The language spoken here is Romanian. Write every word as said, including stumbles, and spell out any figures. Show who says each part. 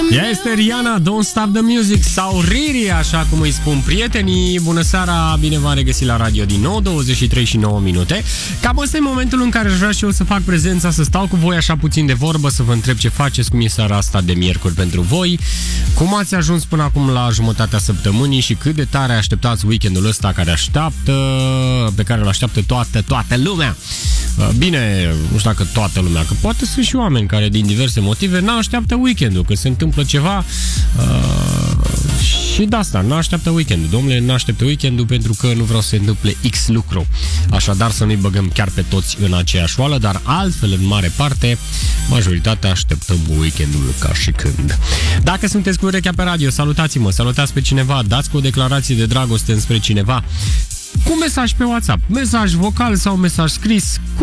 Speaker 1: Este Rihanna, Don't Stop the Music, sau Riri, așa cum îi spun prietenii. Bună seara, bine v-am regăsit la radio din nou, douăzeci și trei și nouă minute. Cam ăsta e momentul în care aș vrea și eu să fac prezența, să stau cu voi așa puțin de vorbă, să vă întreb ce faceți, cum e seara asta de miercuri pentru voi, cum ați ajuns până acum la jumătatea săptămânii și cât de tare așteptați weekendul ăsta care așteaptă, pe care îl așteaptă toată, toată lumea. Bine, nu știu dacă toată lumea, că poate sunt și oameni care din diverse motive n-așteaptă weekendul, că se întâmplă ceva uh, și de asta, n-așteaptă weekendul. Domnule, n-așteaptă weekendul pentru că nu vreau să se întâmple X lucru. Așadar să nu-i băgăm chiar pe toți în aceeași oală, dar altfel, în mare parte, majoritatea așteptăm weekendul ca și când. Dacă sunteți cu urechea pe radio, salutați-mă, salutați pe cineva, dați cu o declarație de dragoste înspre cineva, cu mesaj pe WhatsApp, mesaj vocal sau mesaj scris,